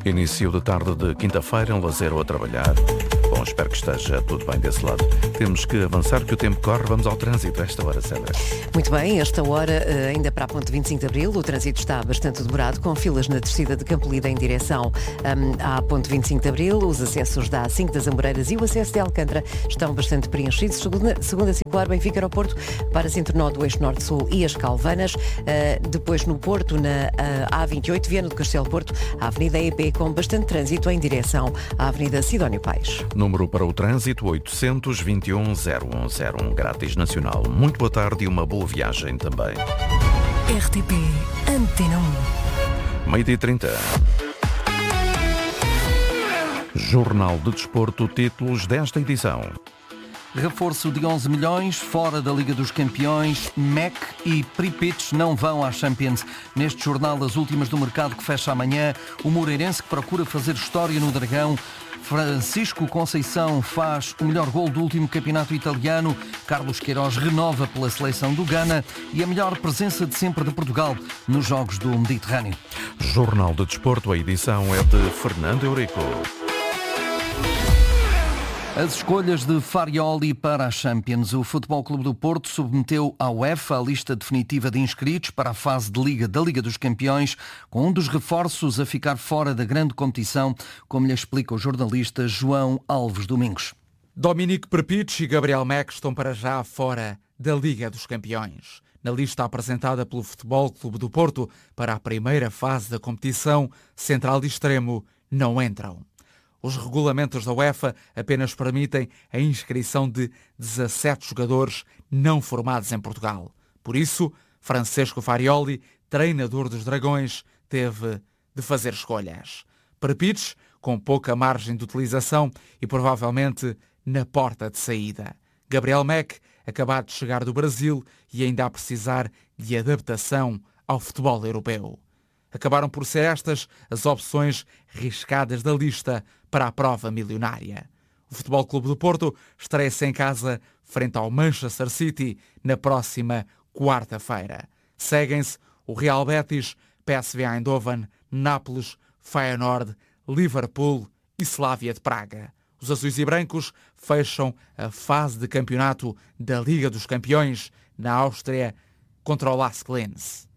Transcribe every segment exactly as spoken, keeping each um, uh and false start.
Início de tarde de quinta-feira, em Lazer ou a trabalhar. Bom, espero que esteja tudo bem desse lado. Temos que avançar, que o tempo corre. Vamos ao trânsito a esta hora, Sandra. Muito bem, esta hora, ainda para a ponte vinte e cinco de Abril, o trânsito está bastante demorado, com filas na descida de Campo Lida em direção um, à ponte vinte e cinco de Abril. Os acessos da A cinco das Amoreiras e o acesso de Alcântara estão bastante preenchidos. Segunda, segunda circular, Benfica Aeroporto, para centro nó do eixo norte-sul e as Calvanas. Uh, depois no Porto, na uh, A vinte e oito, Viana do Castelo Porto, a Avenida E P, com bastante trânsito em direção à Avenida Sidónio Paes. Número para o trânsito oitocentos e vinte e um, zero um zero um, grátis nacional. Muito boa tarde e uma boa viagem também. R T P Antena um. Meio-dia e trinta. Jornal de Desporto, títulos desta edição. Reforço de onze milhões, fora da Liga dos Campeões, M E C e Pripyat não vão à Champions. Neste jornal, as últimas do mercado que fecha amanhã, o Moreirense que procura fazer história no Dragão. Francisco Conceição faz o melhor gol do último campeonato italiano. Carlos Queiroz renova pela seleção do Ghana e a melhor presença de sempre de Portugal nos Jogos do Mediterrâneo. Jornal de Desporto, a edição é de Fernando Eurico. As escolhas de Farioli para a Champions. O Futebol Clube do Porto submeteu à UEFA a lista definitiva de inscritos para a fase de Liga da Liga dos Campeões, com um dos reforços a ficar fora da grande competição, como lhe explica o jornalista João Alves Domingos. Dominique Pripyat e Gabriel Mack estão para já fora da Liga dos Campeões. Na lista apresentada pelo Futebol Clube do Porto para a primeira fase da competição, central e extremo não entram. Os regulamentos da UEFA apenas permitem a inscrição de dezassete jogadores não formados em Portugal. Por isso, Francesco Farioli, treinador dos Dragões, teve de fazer escolhas. Pripyat, com pouca margem de utilização e provavelmente na porta de saída. Gabriel Mack, acabado de chegar do Brasil e ainda a precisar de adaptação ao futebol europeu. Acabaram por ser estas as opções riscadas da lista para a prova milionária. O Futebol Clube do Porto estreia-se em casa frente ao Manchester City na próxima quarta-feira. Seguem-se o Real Betis, P S V Eindhoven, Nápoles, Feyenoord, Liverpool e Slavia de Praga. Os azuis e brancos fecham a fase de campeonato da Liga dos Campeões na Áustria contra o Lask Linz.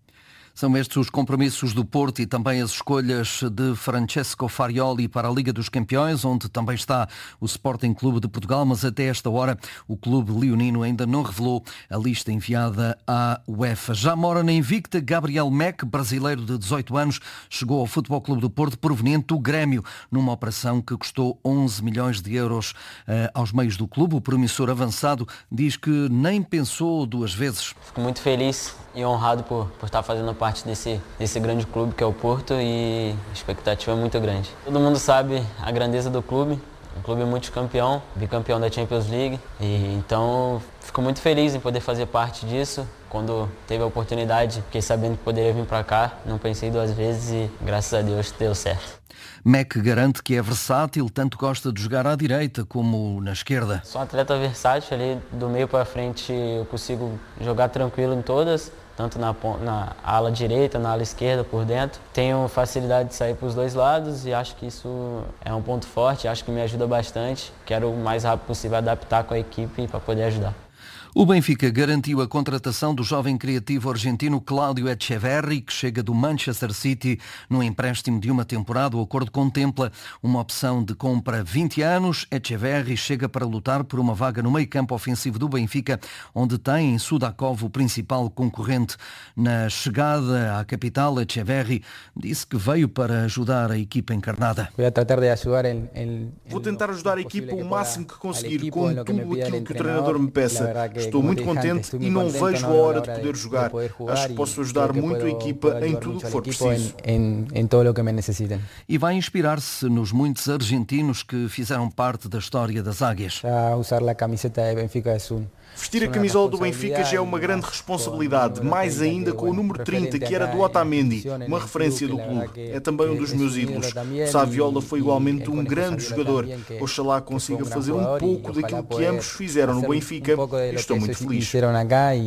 São estes os compromissos do Porto e também as escolhas de Francesco Farioli para a Liga dos Campeões, onde também está o Sporting Clube de Portugal, mas até esta hora o clube leonino ainda não revelou a lista enviada à UEFA. Já mora na invicta, Gabriel Mack, brasileiro de dezoito anos, chegou ao Futebol Clube do Porto proveniente do Grêmio, numa operação que custou onze milhões de euros uh, aos meios do clube. O promissor avançado diz que nem pensou duas vezes. Fico muito feliz e honrado por, por estar fazendo parte desse, desse grande clube que é o Porto, e a expectativa é muito grande. Todo mundo sabe a grandeza do clube, um clube multicampeão, bicampeão da Champions League, e então fico muito feliz em poder fazer parte disso. Quando teve a oportunidade, fiquei sabendo que poderia vir para cá, não pensei duas vezes e graças a Deus deu certo. Mack garante que é versátil, tanto gosta de jogar à direita como na esquerda. Sou um atleta versátil, ali do meio para frente eu consigo jogar tranquilo em todas, tanto na, na ala direita, na ala esquerda, por dentro. Tenho facilidade de sair para os dois lados e acho que isso é um ponto forte, acho que me ajuda bastante. Quero o mais rápido possível adaptar com a equipe para poder ajudar. O Benfica garantiu a contratação do jovem criativo argentino Cláudio Echeverri, que chega do Manchester City no empréstimo de uma temporada. O acordo contempla uma opção de compra vinte anos. Echeverri chega para lutar por uma vaga no meio-campo ofensivo do Benfica, onde tem em Sudakov o principal concorrente. Na chegada à capital, Echeverri disse que veio para ajudar a equipa encarnada. Vou tentar ajudar a equipa o máximo que conseguir, com tudo aquilo que o treinador me peça. Estou muito contente e não vejo a hora de poder jogar. Acho que posso ajudar muito a equipa em tudo o que for preciso. E vai inspirar-se nos muitos argentinos que fizeram parte da história das Águias. Vestir a camisola do Benfica já é uma grande responsabilidade, mais ainda com o número trinta, que era do Otamendi, uma referência do clube. É também um dos meus ídolos. O Saviola foi igualmente um grande jogador. Oxalá consiga fazer um pouco daquilo que ambos fizeram no Benfica e estou muito feliz.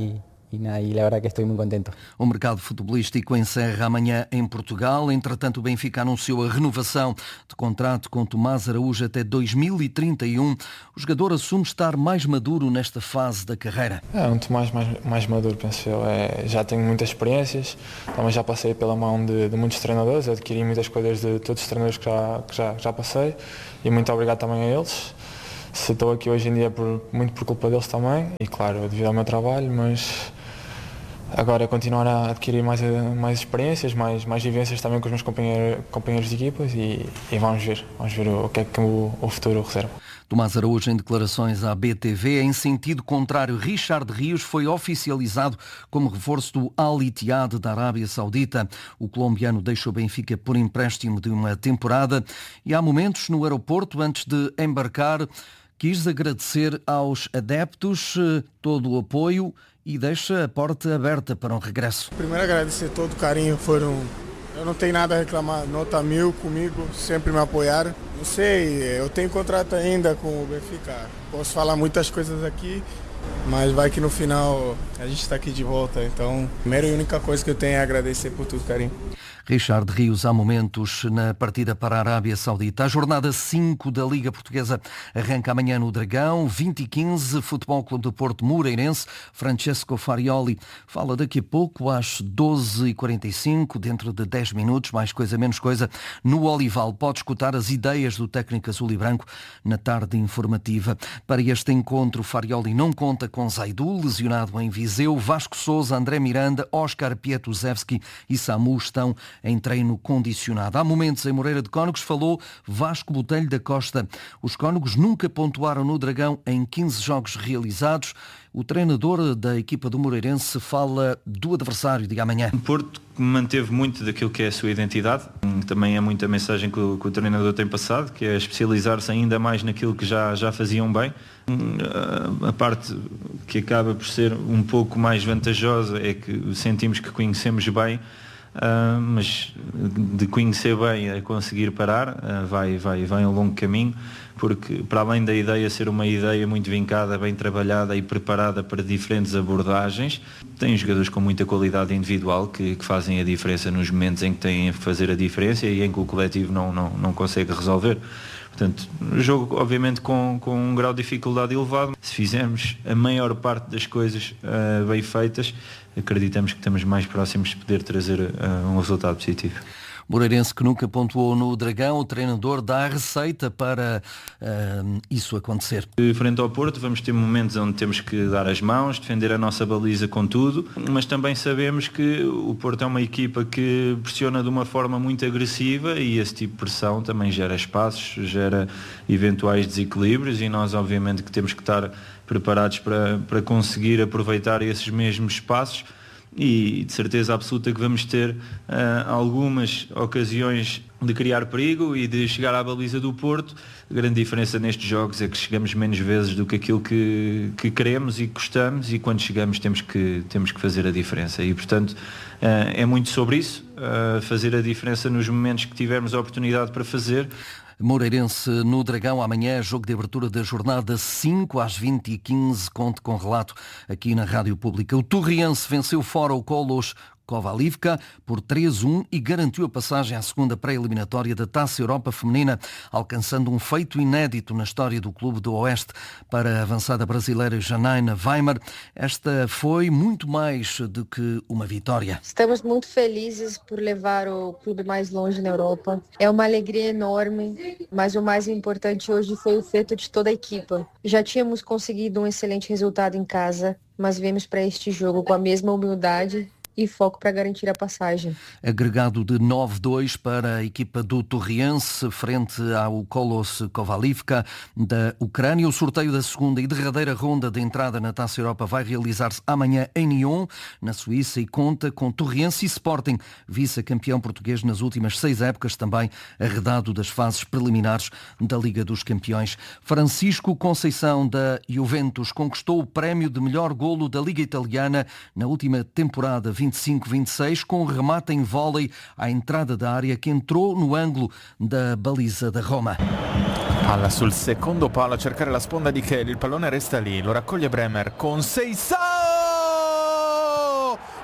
E, nada, e a verdade que estou muito contente. O mercado futebolístico encerra amanhã em Portugal. Entretanto, o Benfica anunciou a renovação de contrato com Tomás Araújo até dois mil e trinta e um. O jogador assume estar mais maduro nesta fase da carreira. É um Tomás mais, mais maduro, penso eu. É, já tenho muitas experiências, também já passei pela mão de, de muitos treinadores, adquiri muitas coisas de todos os treinadores que já, que já, que já passei, e muito obrigado também a eles. Se estou aqui hoje em dia por, muito por culpa deles também, e claro, devido ao meu trabalho, mas agora é continuar a adquirir mais, mais experiências, mais, mais vivências também com os meus companheiros, companheiros de equipas e, e vamos ver, vamos ver o, o que é que o, o futuro reserva. Tomás Araújo, em declarações à B T V, em sentido contrário, Richard Rios foi oficializado como reforço do Al Ittihad da Arábia Saudita. O colombiano deixa o Benfica por empréstimo de uma temporada e há momentos no aeroporto, antes de embarcar, quis agradecer aos adeptos todo o apoio e deixa a porta aberta para um regresso. Primeiro agradecer todo o carinho, foram... Eu não tenho nada a reclamar, nota mil comigo, sempre me apoiaram. Não sei, eu tenho contrato ainda com o Benfica, posso falar muitas coisas aqui, mas vai que no final a gente está aqui de volta. Então, a primeira e única coisa que eu tenho é agradecer por tudo, carinho. Richard Rios, há momentos na partida para a Arábia Saudita. A jornada cinco da Liga Portuguesa arranca amanhã no Dragão. vinte e quinze, Futebol Clube do Porto Moreirense. Francesco Farioli fala daqui a pouco às doze e quarenta e cinco, dentro de dez minutos, mais coisa menos coisa. No Olival pode escutar as ideias do técnico azul e branco na tarde informativa. Para este encontro, Farioli não conta com Zaidu, lesionado em Viseu. Vasco Sousa, André Miranda, Óscar Pietuzewski e Samu estão em treino condicionado. Há momentos em Moreira de Cónegos, falou Vasco Botelho da Costa. Os cónegos nunca pontuaram no Dragão em quinze jogos realizados. O treinador da equipa do Moreirense fala do adversário de amanhã. O Porto manteve muito daquilo que é a sua identidade. Também é muita mensagem que o, que o treinador tem passado, que é especializar-se ainda mais naquilo que já, já faziam bem. A parte que acaba por ser um pouco mais vantajosa é que sentimos que conhecemos bem, Uh, mas de conhecer bem a conseguir parar uh, vai, vai, vai um longo caminho, porque para além da ideia ser uma ideia muito vincada, bem trabalhada e preparada para diferentes abordagens, tem jogadores com muita qualidade individual que, que fazem a diferença nos momentos em que têm a fazer a diferença e em que o coletivo não, não, não consegue resolver. Portanto, o jogo obviamente com, com um grau de dificuldade elevado. Se fizermos a maior parte das coisas uh, bem feitas, acreditamos que estamos mais próximos de poder trazer uh, um resultado positivo. Moreirense que nunca pontuou no Dragão, o treinador dá a receita para uh, isso acontecer. Frente ao Porto vamos ter momentos onde temos que dar as mãos, defender a nossa baliza com tudo, mas também sabemos que o Porto é uma equipa que pressiona de uma forma muito agressiva e esse tipo de pressão também gera espaços, gera eventuais desequilíbrios e nós obviamente que temos que estar preparados para, para conseguir aproveitar esses mesmos espaços. E de certeza absoluta que vamos ter uh, algumas ocasiões de criar perigo e de chegar à baliza do Porto. A grande diferença nestes jogos é que chegamos menos vezes do que aquilo que, que queremos e gostamos, e quando chegamos temos que, temos que fazer a diferença. E portanto uh, é muito sobre isso, uh, fazer a diferença nos momentos que tivermos a oportunidade para fazer. Moreirense no Dragão, amanhã, jogo de abertura da jornada cinco às vinte e quinze, conte com relato aqui na Rádio Pública. O Torriense venceu fora o Kolos Kovalivka por três a um e garantiu a passagem à segunda pré-eliminatória da Taça Europa Feminina, alcançando um feito inédito na história do Clube do Oeste. Para a avançada brasileira Janaina Weimar, esta foi muito mais do que uma vitória. Estamos muito felizes por levar o clube mais longe na Europa. É uma alegria enorme, mas o mais importante hoje foi o feito de toda a equipa. Já tínhamos conseguido um excelente resultado em casa, mas viemos para este jogo com a mesma humildade e foco para garantir a passagem. Agregado de nove a dois para a equipa do Torriense frente ao Kolos Kovalivka da Ucrânia. O sorteio da segunda e derradeira ronda de entrada na Taça Europa vai realizar-se amanhã em Nyon, na Suíça, e conta com Torriense e Sporting, vice-campeão português nas últimas seis épocas, também arredado das fases preliminares da Liga dos Campeões. Francisco Conceição da Juventus conquistou o prémio de melhor golo da Liga Italiana na última temporada vinte e cinco vinte e seis, com um remate em vôlei à entrada da área que entrou no ângulo da baliza da Roma. Palla sul secondo palo a cercare la sponda di Kelly, il pallone resta lì, lo raccoglie Bremer, Conceição!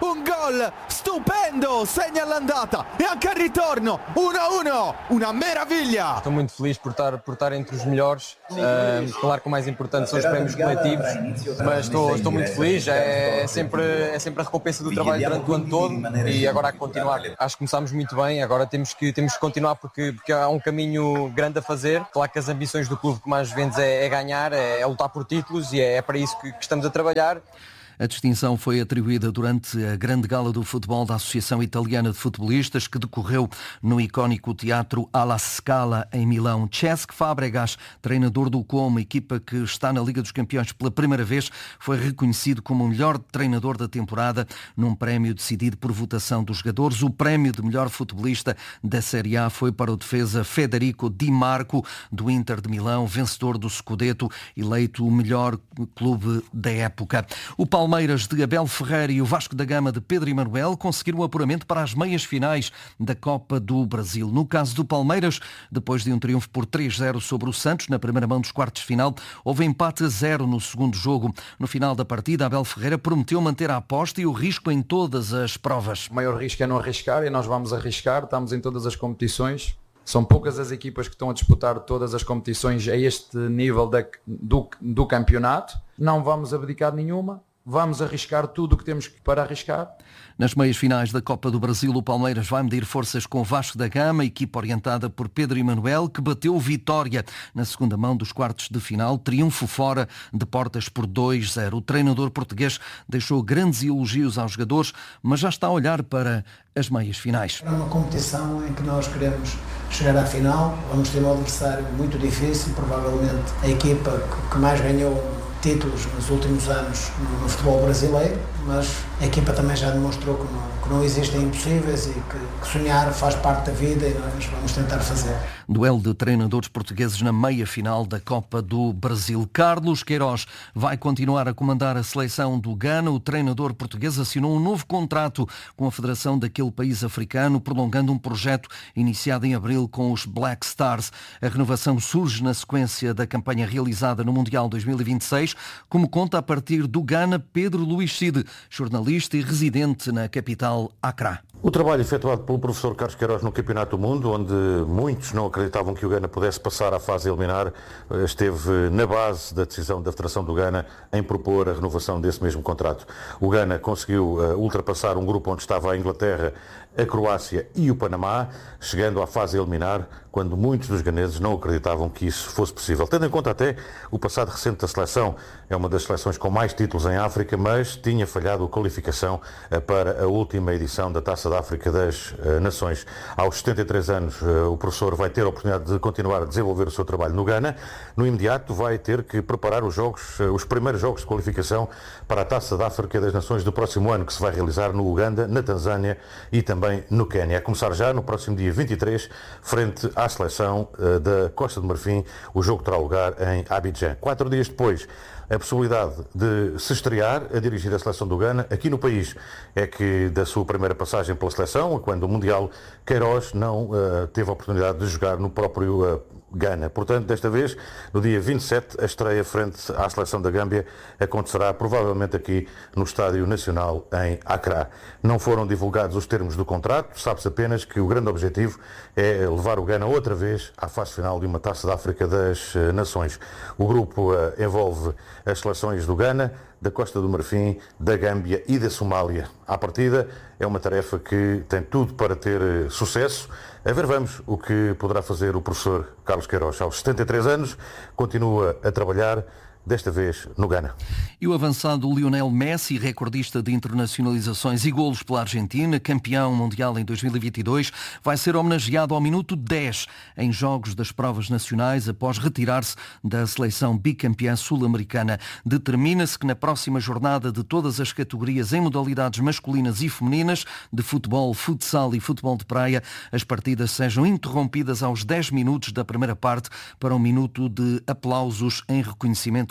un gol stupendo, segna l'andata e anche il ritorno, uno a uno, una meraviglia. Estou muito feliz por estar, por estar entre os melhores, uh, claro que o mais importante são os prémios coletivos, mas estou, estou muito feliz, é sempre, é sempre a recompensa do trabalho durante o ano todo e agora há que continuar. Acho que começámos muito bem, agora temos que, temos que continuar porque, porque há um caminho grande a fazer. Claro que as ambições do clube que mais vezes é, é ganhar, é, é lutar por títulos e é, é para isso que, que estamos a trabalhar. A distinção foi atribuída durante a grande gala do futebol da Associação Italiana de Futebolistas, que decorreu no icónico Teatro alla Scala, em Milão. Cesc Fábregas, treinador do Como, equipa que está na Liga dos Campeões pela primeira vez, foi reconhecido como o melhor treinador da temporada num prémio decidido por votação dos jogadores. O prémio de melhor futebolista da Série A foi para o defesa Federico Di Marco, do Inter de Milão, vencedor do Scudetto, eleito o melhor clube da época. O Palmeiras de Abel Ferreira e o Vasco da Gama de Pedro Emanuel conseguiram o apuramento para as meias finais da Copa do Brasil. No caso do Palmeiras, depois de um triunfo por três a zero sobre o Santos, na primeira mão dos quartos de final, houve empate a zero no segundo jogo. No final da partida, Abel Ferreira prometeu manter a aposta e o risco em todas as provas. O maior risco é não arriscar e nós vamos arriscar, estamos em todas as competições. São poucas as equipas que estão a disputar todas as competições a este nível da, do, do campeonato. Não vamos abdicar de nenhuma. Vamos arriscar tudo o que temos para arriscar. Nas meias finais da Copa do Brasil, o Palmeiras vai medir forças com o Vasco da Gama, equipa orientada por Pedro Emanuel, que bateu Vitória na segunda mão dos quartos de final. Triunfo fora de portas por dois a zero. O treinador português deixou grandes elogios aos jogadores, mas já está a olhar para as meias finais. É uma competição em que nós queremos chegar à final. Vamos ter um adversário muito difícil, provavelmente a equipa que mais ganhou títulos nos últimos anos no, no futebol brasileiro, mas a equipa também já demonstrou que não, que não existem impossíveis e que, que sonhar faz parte da vida e nós vamos tentar fazer. Duelo de treinadores portugueses na meia final da Copa do Brasil. Carlos Queiroz vai continuar a comandar a seleção do Ghana. O treinador português assinou um novo contrato com a federação daquele país africano, prolongando um projeto iniciado em abril com os Black Stars. A renovação surge na sequência da campanha realizada no Mundial dois mil e vinte e seis, como conta a partir do Ghana Pedro Luís Cide, jornalista e residente na capital Accra. O trabalho efetuado pelo professor Carlos Queiroz no Campeonato do Mundo, onde muitos não acreditavam que o Ghana pudesse passar à fase eliminar, esteve na base da decisão da Federação do Ghana em propor a renovação desse mesmo contrato. O Ghana conseguiu ultrapassar um grupo onde estava a Inglaterra, a Croácia e o Panamá, chegando à fase eliminar, quando muitos dos ganeses não acreditavam que isso fosse possível. Tendo em conta até o passado recente da seleção, é uma das seleções com mais títulos em África, mas tinha falhado a qualificação para a última edição da Taça da África das Nações. Aos setenta e três anos, o professor vai ter a oportunidade de continuar a desenvolver o seu trabalho no Ghana. No imediato vai ter que preparar os jogos, os primeiros jogos de qualificação para a Taça da África das Nações do próximo ano, que se vai realizar no Uganda, na Tanzânia e também no Quénia. A começar já no próximo dia vinte e três, frente à seleção uh, da Costa do Marfim. O jogo terá lugar em Abidjan. Quatro dias depois, a possibilidade de se estrear a dirigir a seleção do Ghana aqui no país. É que da sua primeira passagem pela seleção, quando o Mundial, Queiroz não uh, teve a oportunidade de jogar no próprio uh, Ghana. Portanto, desta vez, no dia vinte e sete, a estreia frente à seleção da Gâmbia acontecerá provavelmente aqui no Estádio Nacional em Accra. Não foram divulgados os termos do contrato, sabe-se apenas que o grande objetivo é levar o Ghana outra vez à fase final de uma Taça da África das Nações. O grupo uh, envolve as seleções do Ghana, da Costa do Marfim, da Gâmbia e da Somália. À partida, é uma tarefa que tem tudo para ter uh, sucesso. A ver, vamos o que poderá fazer o professor Carlos Queiroz. Aos setenta e três anos, continua a trabalhar, desta vez no Ghana. E o avançado Lionel Messi, recordista de internacionalizações e golos pela Argentina, campeão mundial em dois mil e vinte e dois, vai ser homenageado ao minuto dez em jogos das provas nacionais após retirar-se da seleção bicampeã sul-americana. Determina-se que na próxima jornada de todas as categorias em modalidades masculinas e femininas, de futebol, futsal e futebol de praia, as partidas sejam interrompidas aos dez minutos da primeira parte para um minuto de aplausos em reconhecimento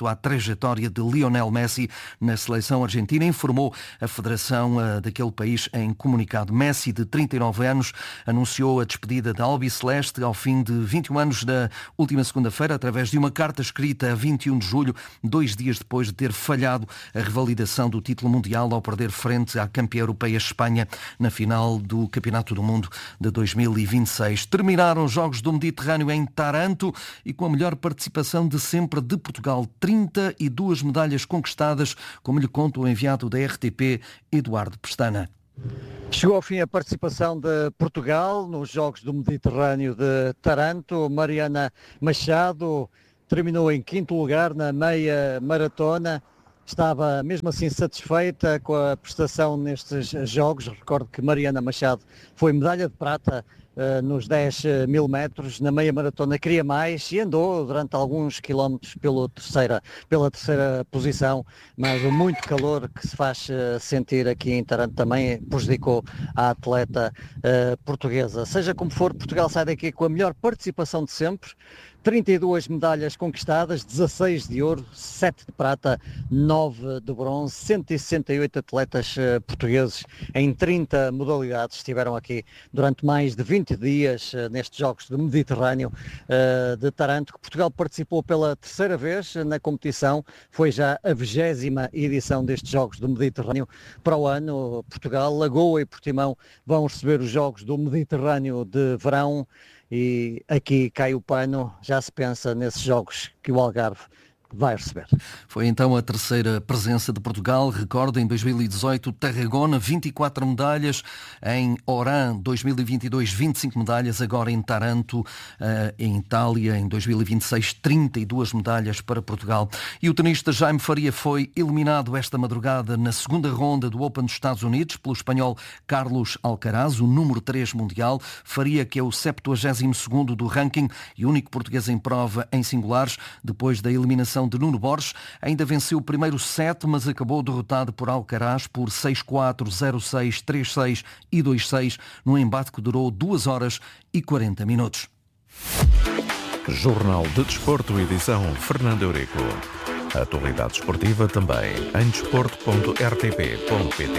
respeito à trajetória de Lionel Messi na seleção argentina, informou a Federação daquele país em comunicado. Messi, de trinta e nove anos, anunciou a despedida da Albiceleste ao fim de vinte e um anos da última segunda-feira, através de uma carta escrita a vinte e um de julho, dois dias depois de ter falhado a revalidação do título mundial ao perder frente à campeã europeia Espanha na final do Campeonato do Mundo de dois mil e vinte e seis. Terminaram os Jogos do Mediterrâneo em Taranto e com a melhor participação de sempre de Portugal, trinta e duas medalhas conquistadas, como lhe conta o enviado da R T P, Eduardo Pestana. Chegou ao fim a participação de Portugal nos Jogos do Mediterrâneo de Taranto. Mariana Machado terminou em quinto lugar na meia maratona. Estava mesmo assim satisfeita com a prestação nestes Jogos. Recordo que Mariana Machado foi medalha de prata Uh, nos dez mil metros, na meia maratona queria mais e andou durante alguns quilómetros pelo terceira, pela terceira posição, mas o muito calor que se faz uh, sentir aqui em Taranto também prejudicou a atleta uh, portuguesa. Seja como for, Portugal sai daqui com a melhor participação de sempre. trinta e duas medalhas conquistadas, dezasseis de ouro, sete de prata, nove de bronze, cento e sessenta e oito atletas uh, portugueses em trinta modalidades estiveram aqui durante mais de vinte dias uh, nestes Jogos do Mediterrâneo uh, de Taranto, que Portugal participou pela terceira vez na competição. Foi já a vigésima edição destes Jogos do Mediterrâneo. Para o ano, Portugal, Lagoa e Portimão vão receber os Jogos do Mediterrâneo de verão. E aqui cai o pano, já se pensa nesses jogos que o Algarve vai receber. Foi então a terceira presença de Portugal. Recordo, em dois mil e dezoito, Tarragona, vinte e quatro medalhas. Em Oran, dois mil e vinte e dois, vinte e cinco medalhas. Agora em Taranto, em Itália, em dois mil e vinte e seis, trinta e duas medalhas para Portugal. E o tenista Jaime Faria foi eliminado esta madrugada na segunda ronda do Open dos Estados Unidos pelo espanhol Carlos Alcaraz, o número três mundial. Faria, que é o septuagésimo segundo do ranking e único português em prova em singulares, depois da eliminação de Nuno Borges, ainda venceu o primeiro set, mas acabou derrotado por Alcaraz por seis quatro, zero seis, três seis e dois seis, num embate que durou duas horas e quarenta minutos. Jornal de Desporto, edição Fernando Eurico. A atualidade esportiva também em desporto ponto r t p ponto p t.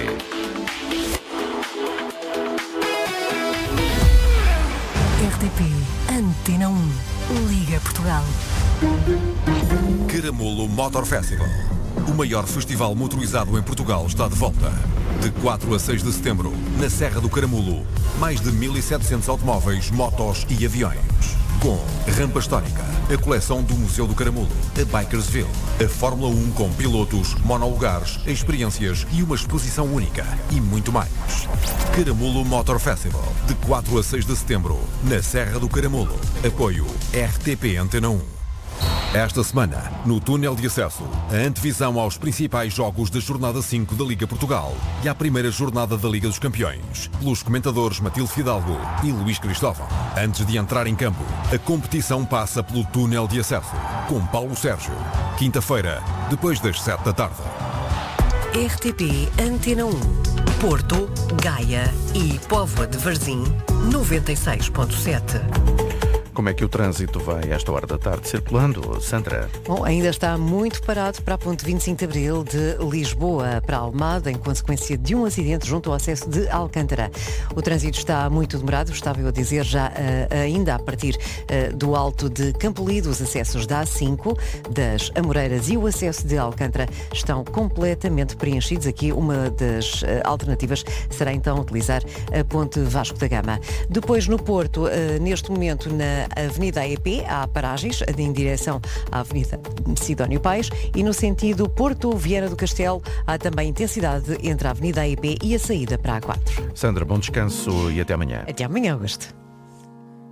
R T P Antena um, Liga Portugal. Caramulo Motor Festival. O maior festival motorizado em Portugal está de volta. De quatro a seis de setembro, na Serra do Caramulo, mais de mil e setecentos automóveis, motos e aviões. Com rampa histórica, a coleção do Museu do Caramulo, a Bikersville, a Fórmula um com pilotos, monolugares, experiências e uma exposição única. E muito mais. Caramulo Motor Festival, de quatro a seis de setembro, na Serra do Caramulo. Apoio R T P Antena um. Esta semana, no túnel de acesso, a antevisão aos principais jogos da Jornada cinco da Liga Portugal e à primeira jornada da Liga dos Campeões, pelos comentadores Matilde Fidalgo e Luís Cristóvão. Antes de entrar em campo, a competição passa pelo túnel de acesso, com Paulo Sérgio. Quinta-feira, depois das sete da tarde. R T P Antena um. Porto, Gaia e Póvoa de Varzim, noventa e seis ponto sete. Como é que o trânsito vai esta hora da tarde circulando, Sandra? Bom, ainda está muito parado para a ponte vinte e cinco de Abril de Lisboa para Almada, em consequência de um acidente junto ao acesso de Alcântara. O trânsito está muito demorado, estava eu a dizer já uh, ainda a partir uh, do Alto de Campolide, os acessos da A cinco, das Amoreiras e o acesso de Alcântara estão completamente preenchidos. Aqui uma das uh, alternativas será então utilizar a ponte Vasco da Gama. Depois no Porto, uh, neste momento na Avenida A E P, há paragens em direção à Avenida Sidónio Paes e no sentido Porto-Viana do Castelo há também intensidade entre a Avenida A E P e a saída para a A quatro. Sandra, bom descanso e até amanhã. Até amanhã, Augusto.